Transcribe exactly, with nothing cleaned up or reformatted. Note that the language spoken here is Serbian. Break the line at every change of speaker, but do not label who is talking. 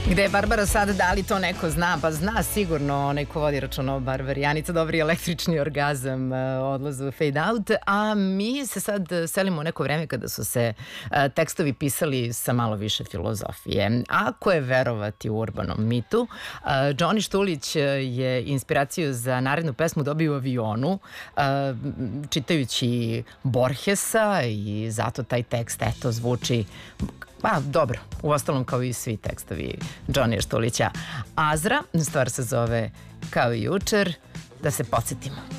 Gde je Barbara sad, da li to neko zna? Pa zna sigurno, onaj ko vodi računa o Barbari. Janica Dobri, električni orgazam, odlazu fade out, a mi se sad selimo u neko vreme kada su se tekstovi pisali sa malo više filozofije. Ako je verovati u urbanom mitu, Džoni Štulić je inspiraciju za narednu pesmu dobio u avionu, čitajući Borgesa, i zato taj tekst, eto, zvuči pa dobro, u ostalom kao i svi tekstovi Džonija Štulića. Azra, stvar se zove Kao i jučer, da se podsjetimo.